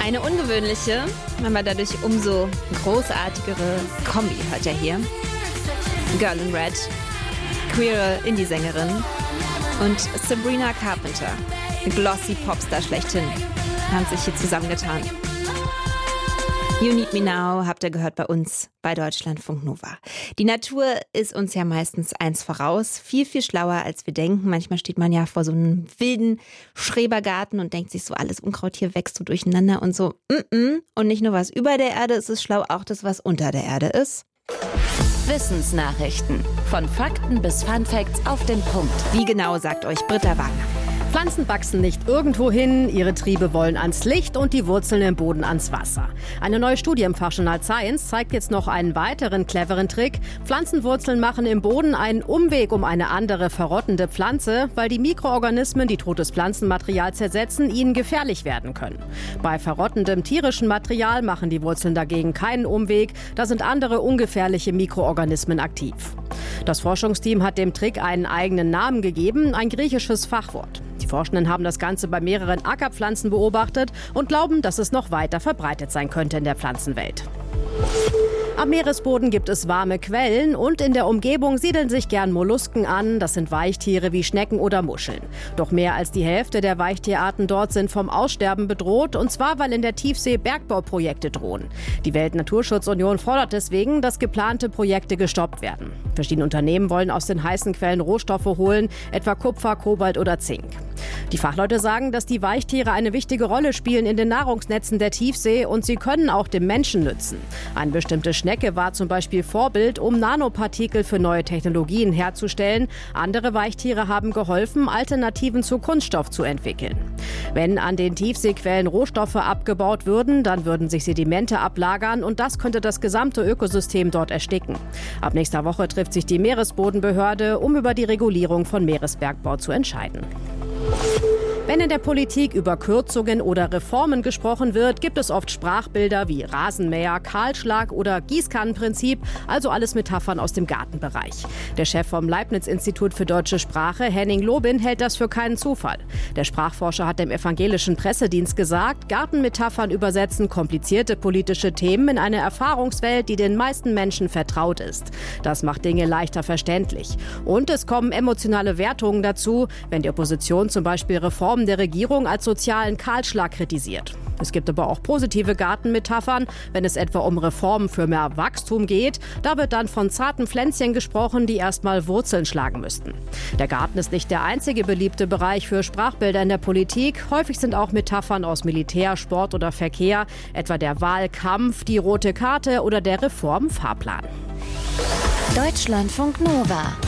Eine ungewöhnliche, aber dadurch umso großartigere Kombi hört ihr hier. Girl in Red, queere Indie-Sängerin und Sabrina Carpenter, glossy Popstar schlechthin, haben sich hier zusammengetan. You Need Me Now habt ihr gehört bei uns bei Deutschlandfunk Nova. Die Natur ist uns ja meistens eins voraus, viel, viel schlauer als wir denken. Manchmal steht man ja vor so einem wilden Schrebergarten und denkt sich so, alles Unkraut hier wächst so durcheinander und so. Und nicht nur was über der Erde ist schlau, auch das, was unter der Erde ist. Wissensnachrichten. Von Fakten bis Funfacts auf den Punkt. Wie genau, sagt euch Britta Wagner. Pflanzen wachsen nicht irgendwo hin, ihre Triebe wollen ans Licht und die Wurzeln im Boden ans Wasser. Eine neue Studie im Fachjournal Science zeigt jetzt noch einen weiteren cleveren Trick. Pflanzenwurzeln machen im Boden einen Umweg um eine andere verrottende Pflanze, weil die Mikroorganismen, die totes Pflanzenmaterial zersetzen, ihnen gefährlich werden können. Bei verrottendem tierischen Material machen die Wurzeln dagegen keinen Umweg, da sind andere ungefährliche Mikroorganismen aktiv. Das Forschungsteam hat dem Trick einen eigenen Namen gegeben, ein griechisches Fachwort. Die Forschenden haben das Ganze bei mehreren Ackerpflanzen beobachtet und glauben, dass es noch weiter verbreitet sein könnte in der Pflanzenwelt. Am Meeresboden gibt es warme Quellen und in der Umgebung siedeln sich gern Mollusken an. Das sind Weichtiere wie Schnecken oder Muscheln. Doch mehr als die Hälfte der Weichtierarten dort sind vom Aussterben bedroht. Und zwar, weil in der Tiefsee Bergbauprojekte drohen. Die Weltnaturschutzunion fordert deswegen, dass geplante Projekte gestoppt werden. Verschiedene Unternehmen wollen aus den heißen Quellen Rohstoffe holen, etwa Kupfer, Kobalt oder Zink. Die Fachleute sagen, dass die Weichtiere eine wichtige Rolle spielen in den Nahrungsnetzen der Tiefsee und sie können auch dem Menschen nützen. Eine bestimmte Schnecke war zum Beispiel Vorbild, um Nanopartikel für neue Technologien herzustellen. Andere Weichtiere haben geholfen, Alternativen zu Kunststoff zu entwickeln. Wenn an den Tiefseequellen Rohstoffe abgebaut würden, dann würden sich Sedimente ablagern und das könnte das gesamte Ökosystem dort ersticken. Ab nächster Woche trifft sich die Meeresbodenbehörde, um über die Regulierung von Meeresbergbau zu entscheiden. Wenn in der Politik über Kürzungen oder Reformen gesprochen wird, gibt es oft Sprachbilder wie Rasenmäher, Kahlschlag oder Gießkannenprinzip, also alles Metaphern aus dem Gartenbereich. Der Chef vom Leibniz-Institut für deutsche Sprache, Henning Lobin, hält das für keinen Zufall. Der Sprachforscher hat dem evangelischen Pressedienst gesagt, Gartenmetaphern übersetzen komplizierte politische Themen in eine Erfahrungswelt, die den meisten Menschen vertraut ist. Das macht Dinge leichter verständlich. Und es kommen emotionale Wertungen dazu, wenn die Opposition zum Beispiel Reformen der Regierung als sozialen Kahlschlag kritisiert. Es gibt aber auch positive Gartenmetaphern, wenn es etwa um Reformen für mehr Wachstum geht. Da wird dann von zarten Pflänzchen gesprochen, die erstmal Wurzeln schlagen müssten. Der Garten ist nicht der einzige beliebte Bereich für Sprachbilder in der Politik. Häufig sind auch Metaphern aus Militär, Sport oder Verkehr, etwa der Wahlkampf, die rote Karte oder der Reformfahrplan. Deutschlandfunk Nova.